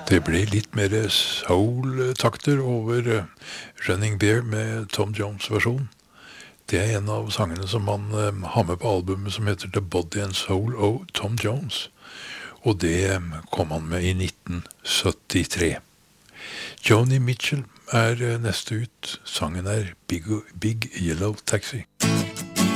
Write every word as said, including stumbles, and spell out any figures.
Det ble litt mer soul-takter over eh, Running Bear med Tom Jones versjon. Det er en av sangene som han eh, har med på albumet som heter The Body and Soul of Tom Jones. Og det eh, kom han med i nitten syttitre. Joni Mitchell er eh, neste ut. Sangen er Big, Big Yellow Taxi.